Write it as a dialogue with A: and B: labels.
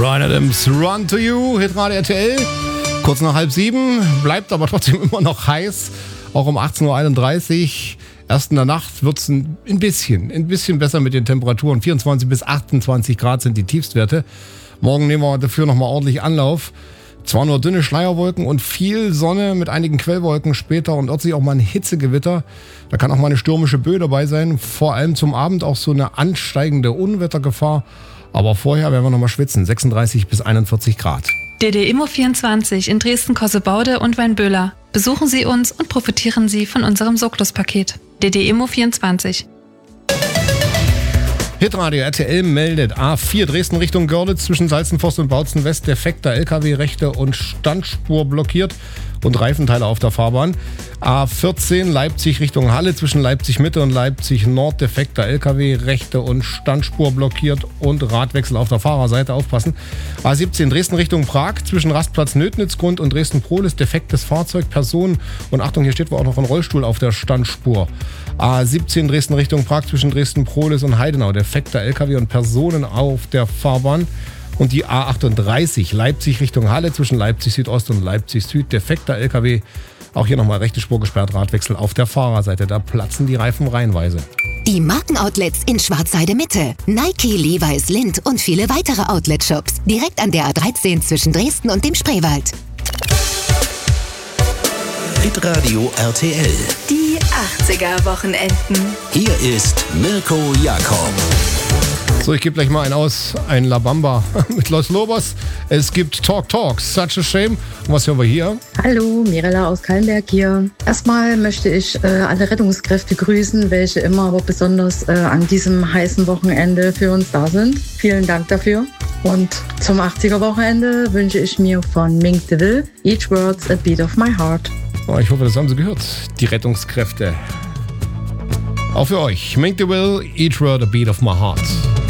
A: Bryan Adams, Run to You, Hitradio RTL. Kurz nach 6:30, bleibt aber trotzdem immer noch heiß. Auch um 18.31 Uhr. Erst in der Nacht wird es ein bisschen besser mit den Temperaturen. 24 bis 28 Grad sind die Tiefstwerte. Morgen nehmen wir dafür nochmal ordentlich Anlauf. Zwar nur dünne Schleierwolken und viel Sonne mit einigen Quellwolken später und örtlich auch mal ein Hitzegewitter. Da kann auch mal eine stürmische Böe dabei sein. Vor allem zum Abend auch so eine ansteigende Unwettergefahr. Aber vorher werden wir nochmal schwitzen. 36 bis 41 Grad.
B: DD Immo 24 in Dresden-Kossebaude und Weinböhler. Besuchen Sie uns und profitieren Sie von unserem Socklus-Paket. DD Immo 24.
A: Hitradio RTL meldet A4 Dresden Richtung Görlitz zwischen Salzenforst und Bautzen West defekter LKW, rechte und Standspur blockiert und Reifenteile auf der Fahrbahn. A14 Leipzig Richtung Halle zwischen Leipzig Mitte und Leipzig Nord defekter LKW, rechte und Standspur blockiert und Radwechsel auf der Fahrerseite, aufpassen. A17 Dresden Richtung Prag zwischen Rastplatz Nödnitzgrund und Dresden-Prohlis defektes Fahrzeug, Personen und Achtung, hier steht wohl auch noch ein Rollstuhl auf der Standspur. A17 Dresden Richtung Prag zwischen Dresden-Prohlis und Heidenau defekter LKW und Personen auf der Fahrbahn. Und die A38 Leipzig Richtung Halle zwischen Leipzig Südost und Leipzig Süd defekter LKW. Auch hier nochmal rechte Spur gesperrt, Radwechsel auf der Fahrerseite. Da platzen die Reifen reihenweise.
C: Die Markenoutlets in Schwarzheide Mitte. Nike, Levi's, Lindt und viele weitere Outlet-Shops. Direkt an der A13 zwischen Dresden und dem Spreewald.
D: Hitradio RTL.
E: Die 80er-Wochenenden.
D: Hier ist Mirko Jakob.
A: So, ich gebe gleich mal einen aus, ein La Bamba mit Los Lobos. Es gibt Talk Talks, Such a Shame. Und was hören wir hier?
F: Hallo, Mirella aus Kallenberg hier. Erstmal möchte ich alle Rettungskräfte grüßen, welche immer, aber besonders an diesem heißen Wochenende für uns da sind. Vielen Dank dafür. Und zum 80er-Wochenende wünsche ich mir von Mink DeVille Each Word's a Beat of My Heart.
A: Oh, ich hoffe, das haben Sie gehört, die Rettungskräfte. Auch für euch, Mink DeVille, Each Word a Beat of My Heart.